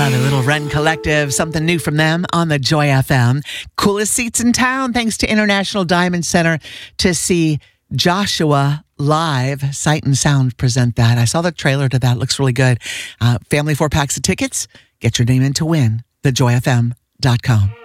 Love it. Little Run Collective, something new from them on the Joy FM. Coolest seats in town, thanks to International Diamond Center to see Joshua live. Sight and Sound present that. I saw the trailer to that. Looks really good. Family 4 packs of tickets. Get your name in to win. TheJoyFM.com.